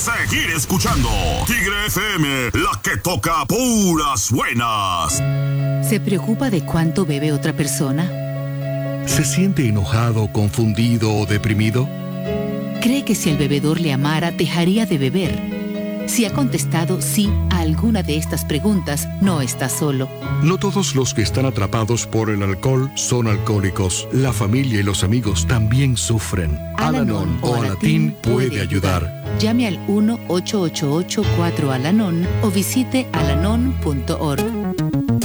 Seguir escuchando Tigre FM, la que toca puras buenas. ¿Se preocupa de cuánto bebe otra persona? ¿Se siente enojado, confundido o deprimido? ¿Cree que si el bebedor le amara, dejaría de beber? Si ha contestado sí a alguna de estas preguntas, no está solo. No todos los que están atrapados por el alcohol son alcohólicos. La familia y los amigos también sufren. Al-Anon o Alatín puede ayudar. Llame al 1-888-4-Al-Anon o visite alanon.org.